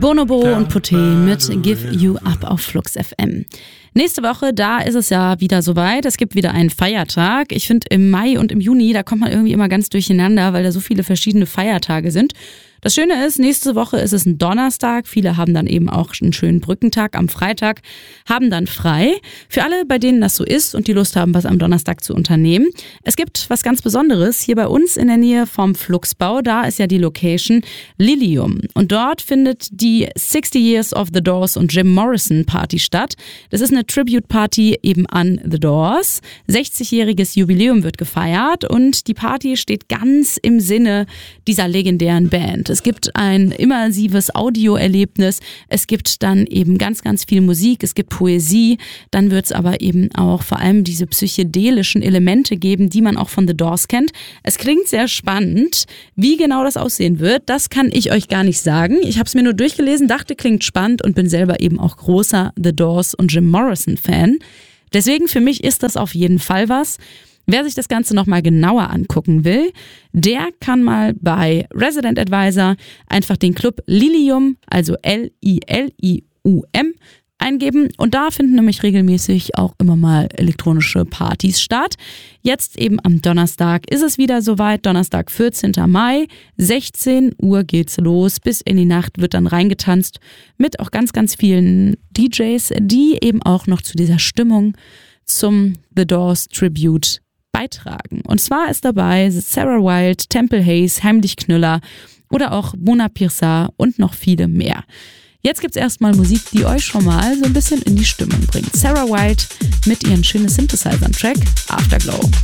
Bonobo und Poté mit Give You Up auf Flux FM. Nächste Woche, da ist es ja wieder soweit. Es gibt wieder einen Feiertag. Ich finde, im Mai und im Juni, da kommt man irgendwie immer ganz durcheinander, weil da so viele verschiedene Feiertage sind. Das Schöne ist, nächste Woche ist es ein Donnerstag. Viele haben dann eben auch einen schönen Brückentag am Freitag, haben dann frei. Für alle, bei denen das so ist und die Lust haben, was am Donnerstag zu unternehmen. Es gibt was ganz Besonderes hier bei uns in der Nähe vom Fluxbau. Da ist ja die Location Lilium. Und dort findet die 60 Years of the Doors und Jim Morrison Party statt. Das ist eine Tribute-Party eben an The Doors. 60-jähriges Jubiläum wird gefeiert und die Party steht ganz im Sinne dieser legendären Band. Es gibt ein immersives Audioerlebnis, es gibt dann eben ganz, ganz viel Musik, es gibt Poesie, dann wird es aber eben auch vor allem diese psychedelischen Elemente geben, die man auch von The Doors kennt. Es klingt sehr spannend. Wie genau das aussehen wird, das kann ich euch gar nicht sagen. Ich habe es mir nur durchgelesen, dachte, klingt spannend und bin selber eben auch großer The Doors und Jim Morrison Fan. Deswegen für mich ist das auf jeden Fall was. Wer sich das Ganze nochmal genauer angucken will, der kann mal bei Resident Advisor einfach den Club Lilium, also Lilium, eingeben und da finden nämlich regelmäßig auch immer mal elektronische Partys statt. Jetzt eben am Donnerstag ist es wieder soweit, Donnerstag 14. Mai, 16 Uhr geht's los, bis in die Nacht wird dann reingetanzt mit auch ganz, ganz vielen DJs, die eben auch noch zu dieser Stimmung zum The Doors Tribute beitragen. Und zwar ist dabei Sarah Wild, Temple Hayes, Heimlich Knüller oder auch Mona Pirsa und noch viele mehr. Jetzt gibt's erstmal Musik, die euch schon mal so ein bisschen in die Stimmung bringt. Sarah Wild mit ihrem schönen Synthesizer-Track Afterglow.